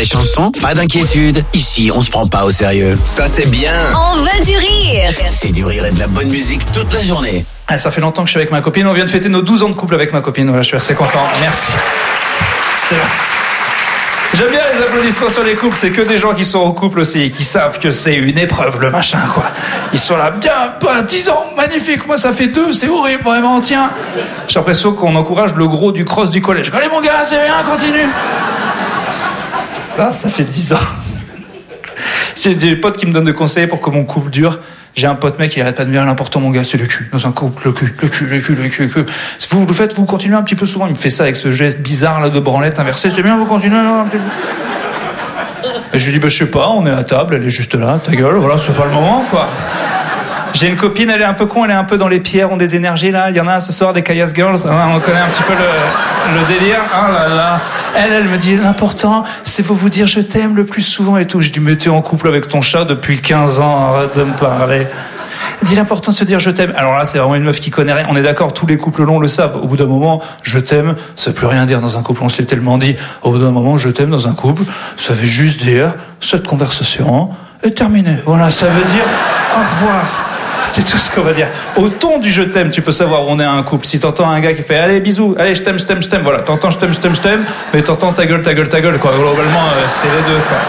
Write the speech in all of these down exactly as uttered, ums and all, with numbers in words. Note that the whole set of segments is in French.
et Chanson, pas d'inquiétude. Ici, on se prend pas au sérieux. Ça, c'est bien. On veut du rire. C'est du rire et de la bonne musique toute la journée. Ah, ça fait longtemps que je suis avec ma copine. On vient de fêter nos douze ans de couple avec ma copine. Voilà, je suis assez content. Merci. C'est vrai. J'aime bien les applaudissements sur les couples. C'est que des gens qui sont en couple aussi, qui savent que c'est une épreuve, le machin, quoi. Ils sont là, bien, pas dix ans, magnifique. Moi, ça fait deux, c'est horrible, vraiment, tiens. J'ai l'impression qu'on encourage le gros du cross du collège. Allez, mon gars, c'est bien, continue. Là, ça fait dix ans. J'ai des potes qui me donnent des conseils pour que mon couple dure. J'ai un pote mec qui arrête pas de me dire l'important mon gars c'est le cul dans un couple, le cul, le cul, le cul, le cul, le cul. Vous, vous le faites, vous continuez un petit peu souvent. Il me fait ça avec ce geste bizarre là de branlette inversée. C'est bien, vous continuez un petit peu. Et je lui dis bah je sais pas, on est à table, elle est juste là, ta gueule, voilà, c'est pas le moment quoi. J'ai une copine, elle est un peu con, elle est un peu dans les pierres, ont des énergies là. Il y en a un ce soir, des Kayas Girls. On connaît un petit peu le, le délire. Oh là là. Elle, elle me dit l'important, c'est faut vous dire je t'aime le plus souvent et tout. Je dis mais t'es en couple avec ton chat depuis quinze ans, arrête de me parler. Elle dit l'important de se dire je t'aime. Alors là, c'est vraiment une meuf qui connaît rien. On est d'accord, tous les couples longs le savent. Au bout d'un moment, je t'aime, ça veut plus rien dire dans un couple. On se l'est tellement dit. Au bout d'un moment, je t'aime dans un couple, ça veut juste dire cette conversation est terminée. Voilà, ça veut dire au revoir. C'est tout ce qu'on va dire. Au ton du je t'aime, tu peux savoir où on est à un couple. Si t'entends un gars qui fait allez bisous, allez je t'aime, je t'aime, je t'aime, voilà. T'entends je t'aime, je t'aime, je t'aime, mais t'entends ta gueule, ta gueule, ta gueule, quoi. Globalement, euh, c'est les deux, quoi.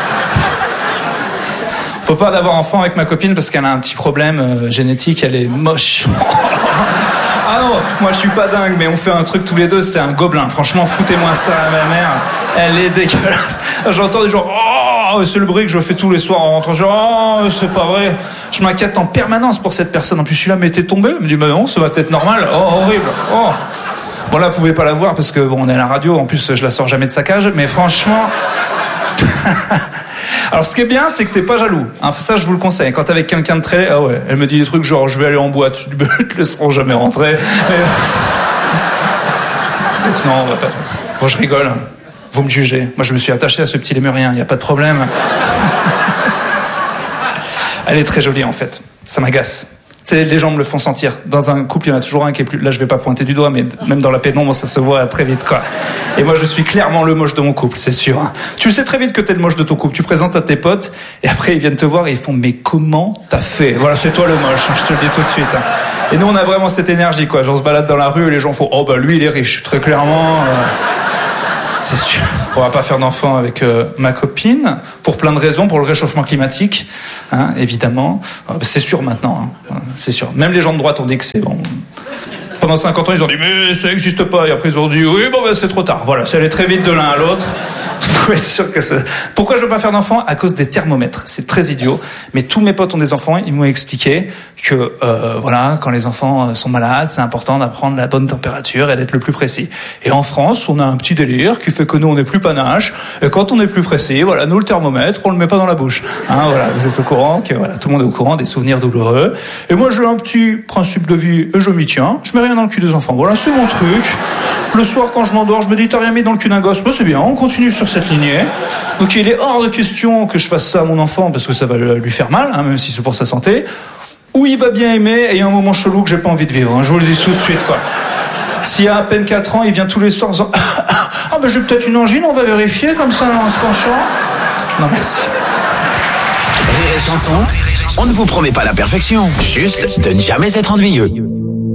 Faut pas d'avoir enfant avec ma copine parce qu'elle a un petit problème euh, génétique, elle est moche. Ah non, moi je suis pas dingue, mais on fait un truc tous les deux, c'est un gobelin. Franchement, foutez-moi ça à ma mère. Elle est dégueulasse. J'entends des gens, oh, c'est le bruit que je fais tous les soirs en rentrant. Genre, oh, c'est pas vrai. Je m'inquiète en permanence pour cette personne. En plus, je suis là, mais t'es tombé. Elle me dit, bah non, ça va peut-être normal. Oh, horrible. Oh. Bon, là, vous pouvez pas la voir parce que bon, on est à la radio. En plus, je la sors jamais de sa cage. Mais franchement. Alors ce qui est bien, c'est que t'es pas jaloux. Hein, ça, je vous le conseille. Quand t'es avec quelqu'un de très... Ah ouais, elle me dit des trucs genre, je vais aller en boîte. Je dis, bah, ils te laisseront jamais rentrer. Mais... Donc non, on va pas faire. Bon, je rigole. Vous me jugez. Moi, je me suis attaché à ce petit lémurien. Il y a pas de problème. Elle est très jolie, en fait. Ça m'agace. C'est, les gens me le font sentir. Dans un couple, il y en a toujours un qui est plus... Là, je vais pas pointer du doigt, mais même dans la pénombre, ça se voit très vite, quoi. Et moi, je suis clairement le moche de mon couple, c'est sûr. Hein. Tu le sais très vite que t'es le moche de ton couple. Tu présentes à tes potes, et après, ils viennent te voir et ils font « Mais comment t'as fait ?» Voilà, c'est toi le moche, hein, je te le dis tout de suite. Hein. Et nous, on a vraiment cette énergie, quoi. Genre, on se balade dans la rue et les gens font « Oh, bah, lui, il est riche. » Très clairement... Euh... C'est sûr. On va pas faire d'enfant avec euh, ma copine pour plein de raisons, pour le réchauffement climatique, hein, évidemment. Euh, c'est sûr maintenant, hein, c'est sûr. Même les gens de droite ont dit que c'est bon. Pendant cinquante ans, ils ont dit mais ça n'existe pas. Et après, ils ont dit oui, bon ben c'est trop tard. Voilà, c'est allé très vite de l'un à l'autre. Vous pouvez être sûr que c'est... Pourquoi je veux pas faire d'enfant ? À cause des thermomètres. C'est très idiot. Mais tous mes potes ont des enfants. Ils m'ont expliqué que euh, voilà, quand les enfants sont malades, c'est important d'apprendre la bonne température et d'être le plus précis. Et en France, on a un petit délire qui fait que nous, on est plus panache. Et quand on est plus précis, voilà, nous le thermomètre, on le met pas dans la bouche. Hein, voilà, vous êtes au courant que voilà, tout le monde est au courant des souvenirs douloureux. Et moi, j'ai un petit principe de vie et je m'y tiens. Je mets rien dans le cul des enfants. Voilà, c'est mon truc. Le soir, quand je m'endors, je me dis t'as rien mis dans le cul d'un gosse. Bah, c'est bien. On continue sur cette lignée. Donc, il est hors de question que je fasse ça à mon enfant parce que ça va lui faire mal, hein, même si c'est pour sa santé. Ou il va bien aimer et il y a un moment chelou que j'ai pas envie de vivre. Hein. Je vous le dis tout de suite, quoi. S'il y a à peine quatre ans, il vient tous les soirs en disant ah ben j'ai peut-être une angine, on va vérifier comme ça en se penchant. Non merci. Rire et Chanson, on ne vous promet pas la perfection, juste de ne jamais être ennuyeux.